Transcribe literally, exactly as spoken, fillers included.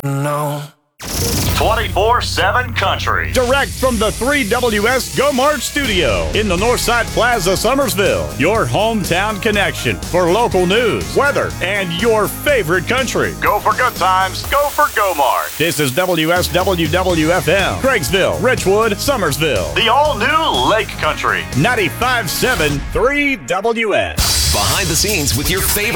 No. twenty-four seven Country. Direct from the three W S Go March studio in the Northside Plaza, Summersville. Your hometown connection for local news, weather, and your favorite country. Go for good times. Go for Go March. This is W S W W F M, Craigsville, Richwood, Summersville. The all-new Lake Country. ninety-five point seven three W S. Behind the scenes with your favorite